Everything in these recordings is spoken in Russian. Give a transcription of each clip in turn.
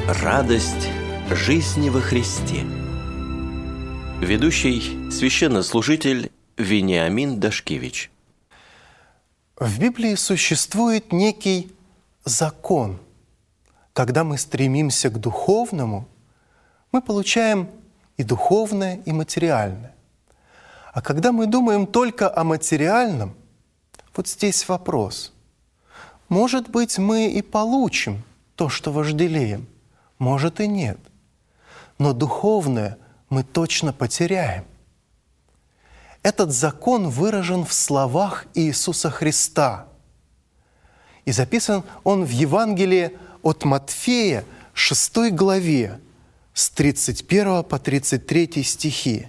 Радость жизни во Христе. Ведущий священнослужитель Вениамин Дашкевич. В Библии существует некий закон. Когда мы стремимся к духовному, мы получаем и духовное, и материальное. А когда мы думаем только о материальном, вот здесь вопрос. Может быть, мы и получим то, что вожделеем, может и нет. Но духовное мы точно потеряем. Этот закон выражен в словах Иисуса Христа. И записан он в Евангелии от Матфея, 6 главе, с 31 по 33 стихи.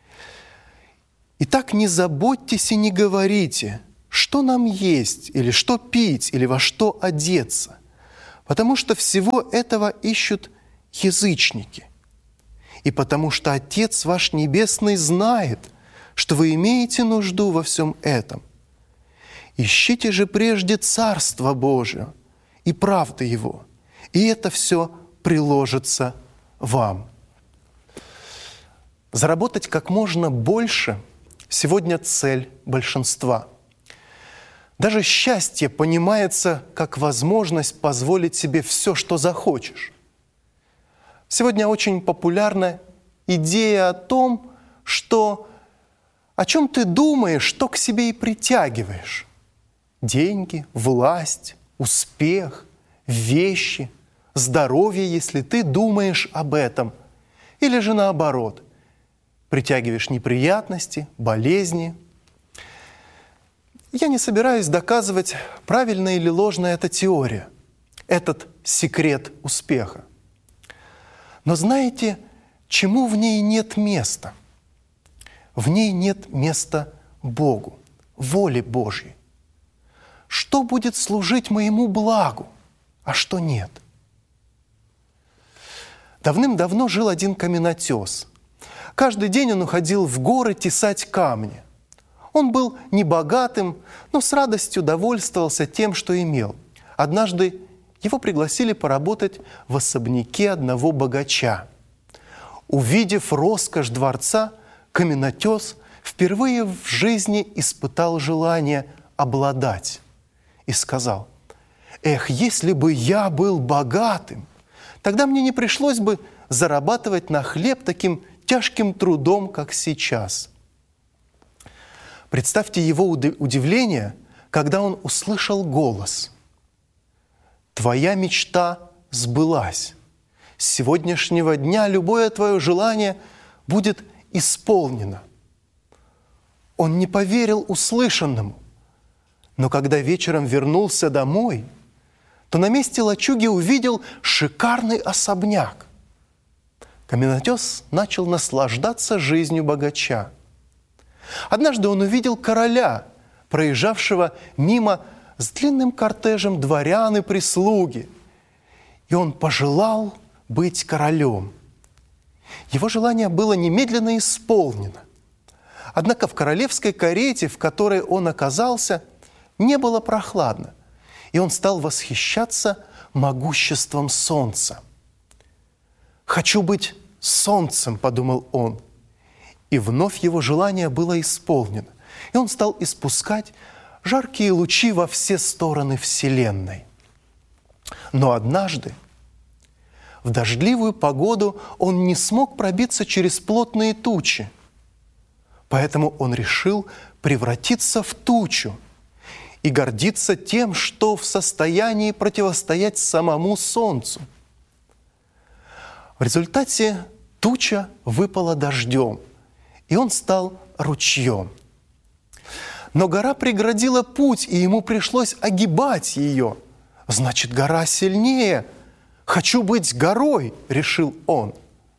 «Итак, не заботьтесь и не говорите, что нам есть, или что пить, или во что одеться, потому что всего этого ищут язычники. И потому что Отец ваш Небесный знает, что вы имеете нужду во всем этом. Ищите же прежде Царство Божие и правды Его, и это все приложится вам». Заработать как можно больше сегодня цель большинства. Даже счастье понимается как возможность позволить себе все, что захочешь. Сегодня очень популярна идея о том, что о чем ты думаешь, то к себе и притягиваешь. Деньги, власть, успех, вещи, здоровье, если ты думаешь об этом. Или же наоборот, притягиваешь неприятности, болезни. Я не собираюсь доказывать, правильная или ложная эта теория, этот секрет успеха. Но знаете, чему в ней нет места? В ней нет места Богу, воле Божьей. Что будет служить моему благу, а что нет? Давным-давно жил один каменотес. Каждый день он уходил в горы тесать камни. Он был небогатым, но с радостью довольствовался тем, что имел. Однажды его пригласили поработать в особняке одного богача. Увидев роскошь дворца, каменотес впервые в жизни испытал желание обладать и сказал: «Эх, если бы я был богатым, тогда мне не пришлось бы зарабатывать на хлеб таким тяжким трудом, как сейчас». Представьте его удивление, когда он услышал голос: «Твоя мечта сбылась. С сегодняшнего дня любое твое желание будет исполнено». Он не поверил услышанному, но когда вечером вернулся домой, то на месте лачуги увидел шикарный особняк. Каменотес начал наслаждаться жизнью богача. Однажды он увидел короля, проезжавшего мимо с длинным кортежем дворян и прислуги, и он пожелал быть королем. Его желание было немедленно исполнено. Однако в королевской карете, в которой он оказался, не было прохладно, и он стал восхищаться могуществом солнца. «Хочу быть солнцем», — подумал он. И вновь его желание было исполнено, и он стал испускать жаркие лучи во все стороны Вселенной. Но однажды, в дождливую погоду, он не смог пробиться через плотные тучи, поэтому он решил превратиться в тучу и гордиться тем, что в состоянии противостоять самому солнцу. В результате туча выпала дождем, и он стал ручьем. Но гора преградила путь, и ему пришлось огибать ее. Значит, гора сильнее. «Хочу быть горой», — решил он.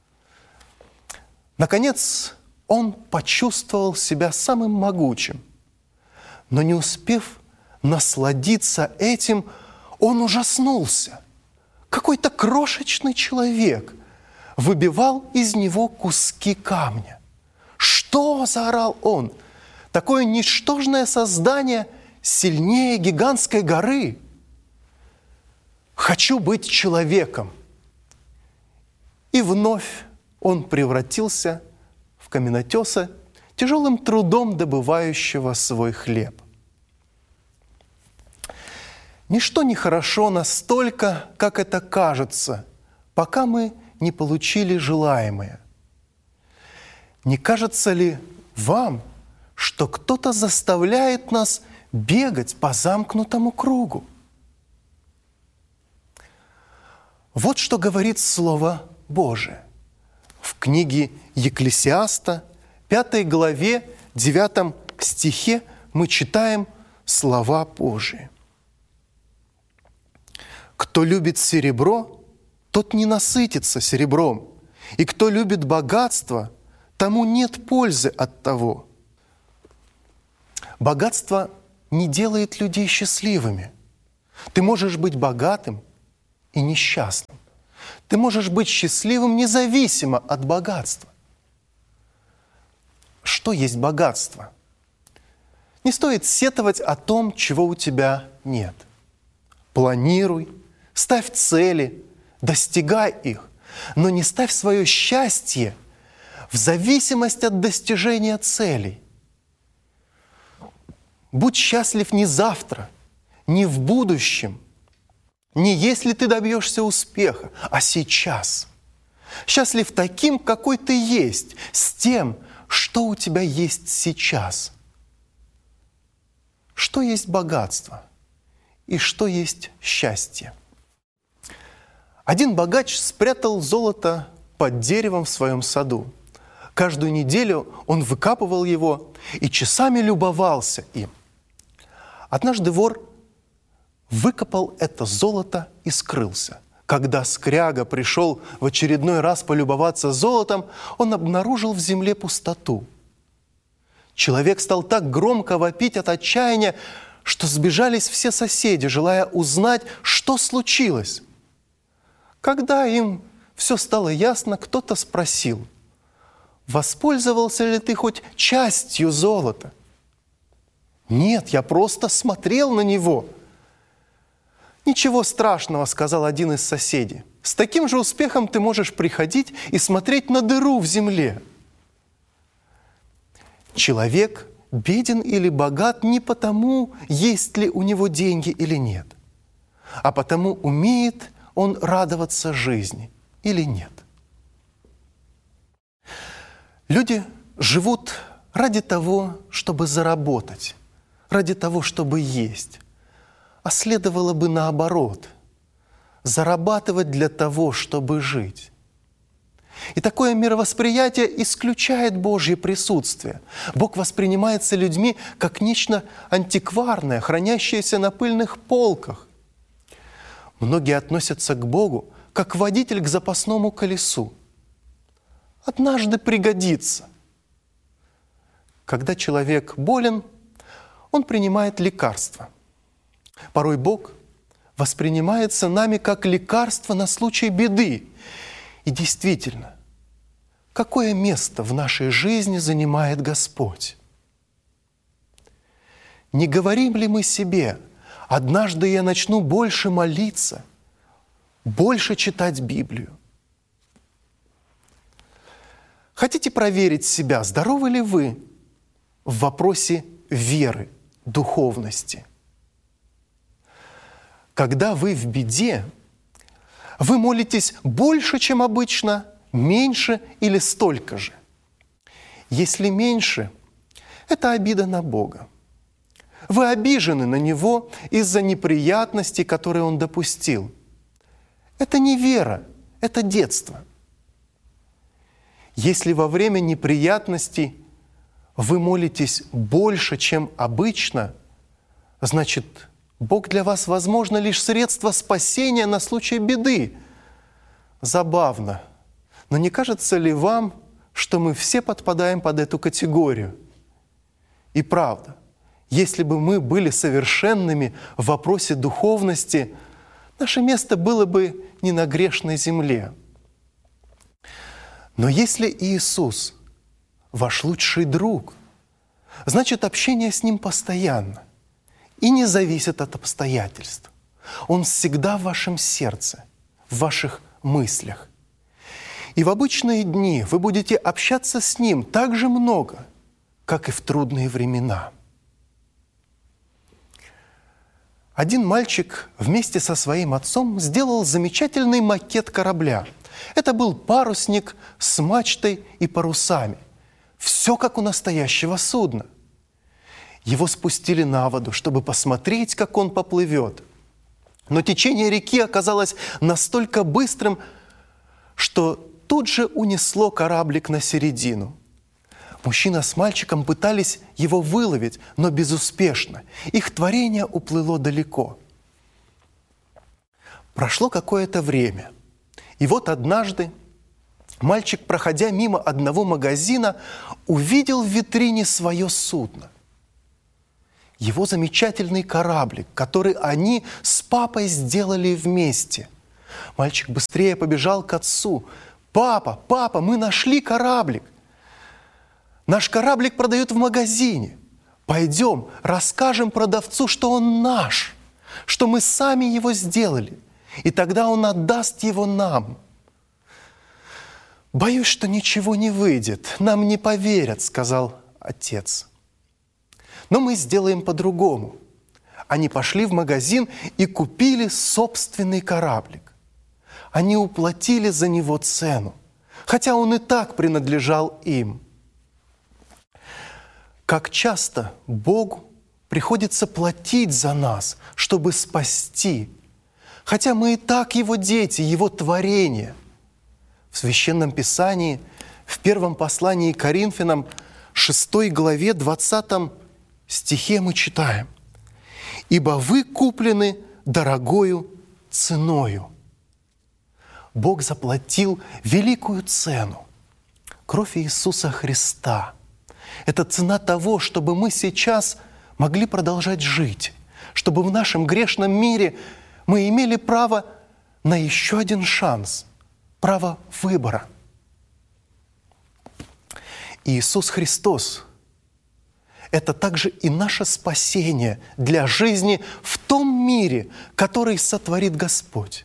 Наконец, он почувствовал себя самым могучим. Но не успев насладиться этим, он ужаснулся. Какой-то крошечный человек выбивал из него куски камня. «Что?» – заорал он. «Такое ничтожное создание сильнее гигантской горы. Хочу быть человеком, И вновь он превратился в каменотеса, тяжелым трудом добывающего свой хлеб. Ничто не хорошо настолько, как это кажется, пока мы не получили желаемое. Не кажется ли вам, что кто-то заставляет нас бегать по замкнутому кругу? Вот что говорит Слово Божие. В книге Екклесиаста, 5 главе, 9 стихе мы читаем слова Божии. «Кто любит серебро, тот не насытится серебром, и кто любит богатство, тому нет пользы от того». Богатство не делает людей счастливыми. Ты можешь быть богатым и несчастным. Ты можешь быть счастливым независимо от богатства. Что есть богатство? Не стоит сетовать о том, чего у тебя нет. Планируй, ставь цели, достигай их, но не ставь свое счастье в зависимость от достижения целей. Будь счастлив не завтра, не в будущем, не если ты добьешься успеха, а сейчас. Счастлив таким, какой ты есть, с тем, что у тебя есть сейчас. Что есть богатство и что есть счастье? Один богач спрятал золото под деревом в своем саду. Каждую неделю он выкапывал его и часами любовался им. Однажды вор выкопал это золото и скрылся. Когда скряга пришел в очередной раз полюбоваться золотом, он обнаружил в земле пустоту. Человек стал так громко вопить от отчаяния, что сбежались все соседи, желая узнать, что случилось. Когда им все стало ясно, кто-то спросил: «Воспользовался ли ты хоть частью золота?» «Нет, я просто смотрел на него». «Ничего страшного», — сказал один из соседей. «С таким же успехом ты можешь приходить и смотреть на дыру в земле». Человек беден или богат не потому, есть ли у него деньги или нет, а потому, умеет он радоваться жизни или нет. Люди живут ради того, чтобы заработать, ради того, чтобы есть. А следовало бы наоборот – зарабатывать для того, чтобы жить. И такое мировосприятие исключает Божье присутствие. Бог воспринимается людьми как нечто антикварное, хранящееся на пыльных полках. Многие относятся к Богу как водитель к запасному колесу. Однажды пригодится. Когда человек болен, он принимает лекарства. Порой Бог воспринимается нами как лекарство на случай беды. И действительно, какое место в нашей жизни занимает Господь? Не говорим ли мы себе: однажды я начну больше молиться, больше читать Библию? Хотите проверить себя, здоровы ли вы в вопросе веры, духовности? Когда вы в беде, вы молитесь больше, чем обычно, меньше или столько же? Если меньше, это обида на Бога. Вы обижены на Него из-за неприятностей, которые Он допустил. Это не вера, это детство. Если во время неприятностей вы молитесь больше, чем обычно, значит, Бог для вас, возможно, лишь средство спасения на случай беды. Забавно. Но не кажется ли вам, что мы все подпадаем под эту категорию? И правда, если бы мы были совершенными в вопросе духовности, наше место было бы не на грешной земле. Но если Иисус ваш лучший друг, значит, общение с Ним постоянно и не зависит от обстоятельств. Он всегда в вашем сердце, в ваших мыслях. И в обычные дни вы будете общаться с Ним так же много, как и в трудные времена. Один мальчик вместе со своим отцом сделал замечательный макет корабля. Это был парусник с мачтой и парусами. Все как у настоящего судна. Его спустили на воду, чтобы посмотреть, как он поплывет. Но течение реки оказалось настолько быстрым, что тут же унесло кораблик на середину. Мужчина с мальчиком пытались его выловить, но безуспешно. Их творение уплыло далеко. Прошло какое-то время. И вот однажды мальчик, проходя мимо одного магазина, увидел в витрине свое судно. Его замечательный кораблик, который они с папой сделали вместе. Мальчик быстрее побежал к отцу. «Папа, папа, мы нашли кораблик! Наш кораблик продают в магазине. Пойдем, расскажем продавцу, что он наш, что мы сами его сделали, и тогда он отдаст его нам». «Боюсь, что ничего не выйдет, нам не поверят», — сказал отец. «Но мы сделаем по-другому». Они пошли в магазин и купили собственный кораблик. Они уплатили за него цену, хотя он и так принадлежал им. Как часто Богу приходится платить за нас, чтобы спасти, хотя мы и так Его дети, Его творение. В Священном Писании, в первом послании к Коринфянам, 6 главе, 20 стихе мы читаем: «Ибо вы куплены дорогою ценою». Бог заплатил великую цену – кровь Иисуса Христа. Это цена того, чтобы мы сейчас могли продолжать жить, чтобы в нашем грешном мире мы имели право на еще один шанс, право выбора. Иисус Христос – это также и наше спасение для жизни в том мире, который сотворит Господь.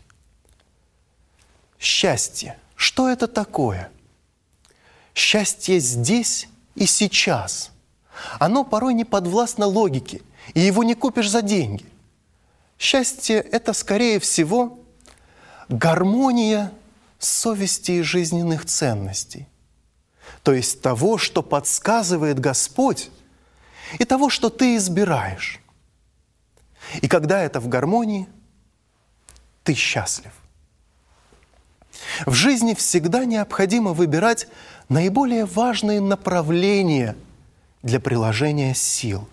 Счастье. Что это такое? Счастье здесь и сейчас. Оно порой не подвластно логике, и его не купишь за деньги. Счастье – это, скорее всего, гармония совести и жизненных ценностей. То есть того, что подсказывает Господь, и того, что ты избираешь. И когда это в гармонии, ты счастлив. В жизни всегда необходимо выбирать наиболее важные направления для приложения сил.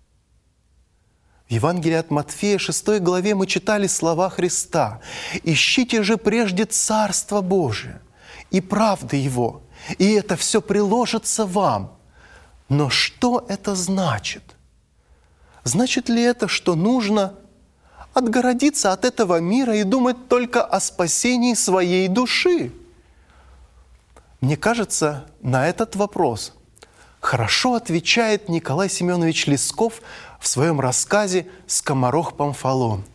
В Евангелии от Матфея, 6 главе, мы читали слова Христа: «Ищите же прежде Царство Божие и правды Его, и это все приложится вам». Но что это значит? Значит ли это, что нужно отгородиться от этого мира и думать только о спасении своей души? Мне кажется, на этот вопрос хорошо отвечает Николай Семенович Лесков в своем рассказе «Скоморох Памфалон».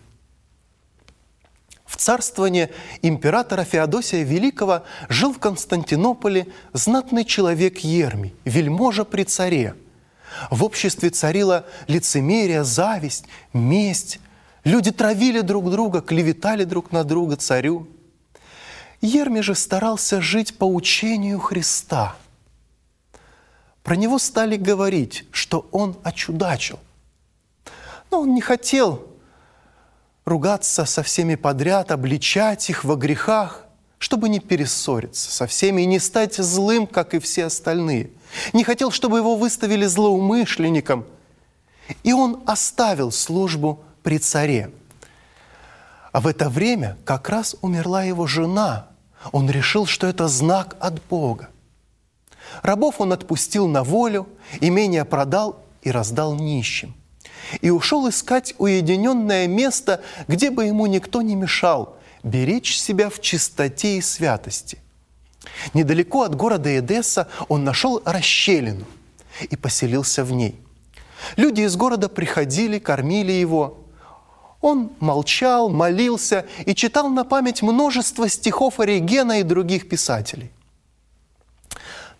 В царствовании императора Феодосия Великого жил в Константинополе знатный человек Ермий, вельможа при царе. В обществе царила лицемерие, зависть, месть. Люди травили друг друга, клеветали друг на друга царю. Ермий же старался жить по учению Христа. Про него стали говорить, что он очудачил. Но он не хотел ругаться со всеми подряд, обличать их во грехах, чтобы не перессориться со всеми и не стать злым, как и все остальные. Не хотел, чтобы его выставили злоумышленником. И он оставил службу при царе. А в это время как раз умерла его жена. Он решил, что это знак от Бога. Рабов он отпустил на волю, имение продал и раздал нищим. И ушел искать уединенное место, где бы ему никто не мешал, беречь себя в чистоте и святости. Недалеко от города Эдесса он нашел расщелину и поселился в ней. Люди из города приходили, кормили его. Он молчал, молился и читал на память множество стихов Оригена и других писателей.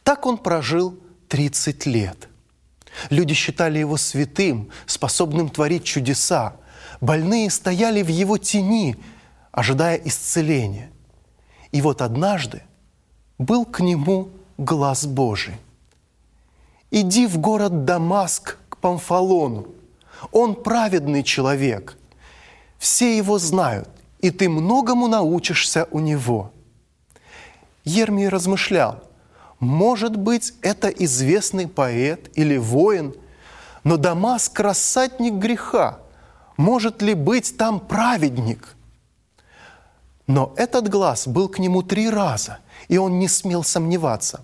Так он прожил 30 лет. Люди считали его святым, способным творить чудеса. Больные стояли в его тени, ожидая исцеления. И вот однажды был к нему глас Божий. «Иди в город Дамаск к Памфилону. Он праведный человек. Все его знают, и ты многому научишься у него». Ермий размышлял: может быть, это известный поэт или воин, но Дамаск – рассадник греха. Может ли быть там праведник? Но этот глас был к нему 3 раза, и он не смел сомневаться.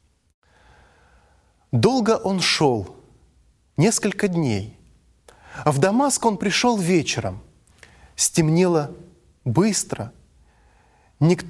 Долго он шел, несколько дней. А в Дамаск он пришел вечером. Стемнело быстро. Никто